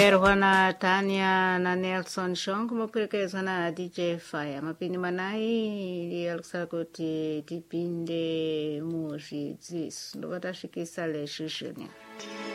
Erwana Tanya na Nelson Shong maperekezwa na DJ Fire mapini manai liyalukusala kuti tipinde muzvidziso ndopatashikisa lexixonya